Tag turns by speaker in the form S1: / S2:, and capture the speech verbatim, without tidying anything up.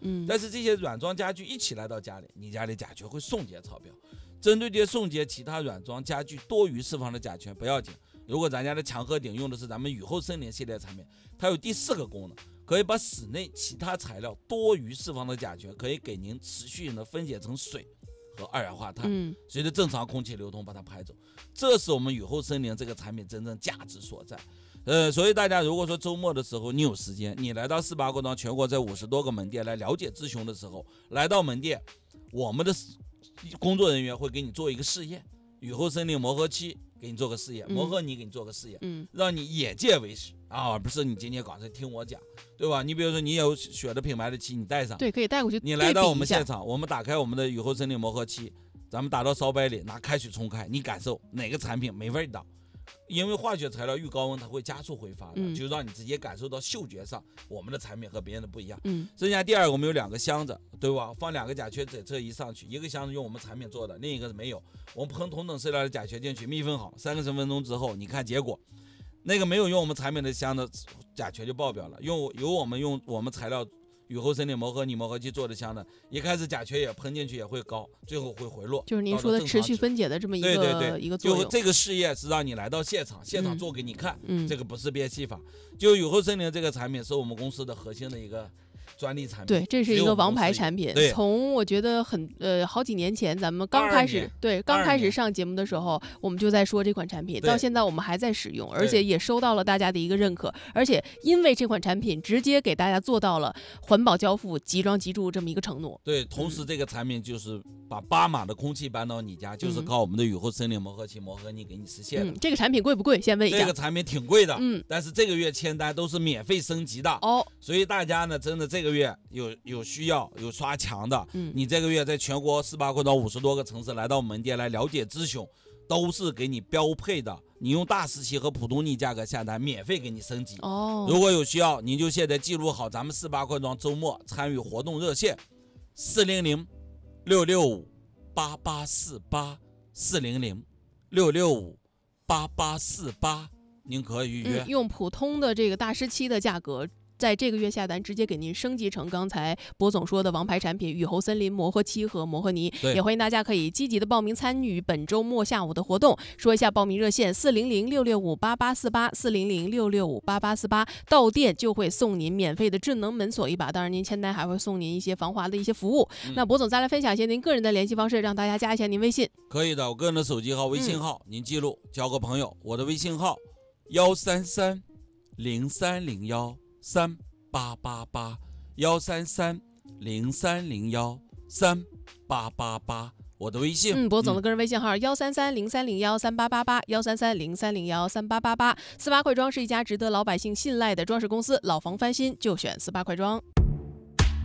S1: 嗯，
S2: 但是这些软装家具一起来到家里，你家里甲醛会送检超标。针对这些送检其他软装家具多余释放的甲醛不要紧，如果咱家的墙和顶用的是咱们雨后森林系列产品，它有第四个功能，可以把室内其他材料多余释放的甲醛可以给您持续性的分解成水和二氧化碳，
S1: 嗯，
S2: 随着正常空气流通把它排走，这是我们雨后森林这个产品真正价值所在。呃，所以大家如果说周末的时候你有时间，你来到四八国庄全国这五十多个门店来了解咨询的时候，来到门店，我们的工作人员会给你做一个试验，雨后森林磨合期给你做个试验，磨合泥给你做个试验，
S1: 嗯，
S2: 让你眼界为实啊，而不是你今天搞成听我讲，对吧？你比如说你有选的品牌的漆，你带上，
S1: 对，可以带过去。
S2: 你来到我们现场，我们打开我们的雨后森林磨合漆，咱们打到烧杯里，拿开水冲开，你感受哪个产品没味道。因为化学材料遇高温它会加速挥发的，
S1: 嗯，
S2: 就让你直接感受到嗅觉上我们的产品和别人的不一样。
S1: 嗯，
S2: 剩下第二个，我们有两个箱子，对吧？放两个甲醛检测仪上去，一个箱子用我们产品做的，另一个是没有。我们喷同等色调的甲醛进去，密封好，三个十分钟之后，你看结果，那个没有用我们产品的箱子甲醛就爆表了。用有我们用我们材料雨后森林磨合泥磨合器做的箱的，一开始甲醛也喷进去也会高，最后会回落，
S1: 就是您说的持续分解的这么一个
S2: 对对对
S1: 一个作用。
S2: 就这个试验是让你来到现场，现场做给你看，
S1: 嗯，
S2: 这个不是变戏法。就雨后森林这个产品是我们公司的核心的一个专利产品，
S1: 对，这是一个王牌产品。从我觉得很呃好几年前，咱们刚开始对刚开始上节目的时候，我们就在说这款产品，到现在我们还在使用，而且也收到了大家的一个认可。而且因为这款产品直接给大家做到了环保交付、即装即住这么一个承诺。
S2: 对，同时这个产品就是把八码的空气搬到你家，嗯、就是靠我们的雨后森林磨合器、磨合泥给你实现的、
S1: 嗯。这个产品贵不贵？先问一下。
S2: 这个产品挺贵的，
S1: 嗯，
S2: 但是这个月签单都是免费升级的
S1: 哦，
S2: 所以大家呢，真的这个月有。有需要有刷墙的，
S1: 嗯，
S2: 你这个月在全国四八国庄五十多个城市来到门店来了解咨询，都是给你标配的。你用大师漆和普通泥价格下单，免费给你升级。
S1: 哦，
S2: 如果有需要，您就现在记录好咱们四八国庄周末参与活动热线：四零零六六五八八四八四零零六六五八八四八，您可以预约、
S1: 嗯。用普通的这个大师漆的价格。在这个月下单，直接给您升级成刚才博总说的王牌产品雨后森林磨合漆和磨合泥。也欢迎大家可以积极的报名参与本周末下午的活动。说一下报名热线：四零零六六五八八四八四零零六六五八八四八。到店就会送您免费的智能门锁一把，当然您签单还会送您一些防滑的一些服务。嗯、那博总再来分享一些您个人的联系方式，让大家加一下您微信。
S2: 可以的，我个人的手机号、微信号、嗯、您记录，交个朋友。我的微信号幺三三零三零幺。三八八八幺三三零三零幺三八八八，我的微信。
S1: 嗯，博总的个人微信号幺三三零三零幺三八八八幺三三零三零幺三八八八。四八快装是一家值得老百姓信赖的装饰公司，老房翻新就选四八快装。